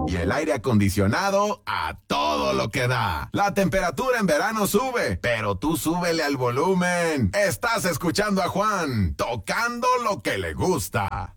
Y el aire acondicionado a todo lo que da. La temperatura en verano sube, pero tú súbele al volumen. Estás escuchando a Juan, tocando lo que le gusta.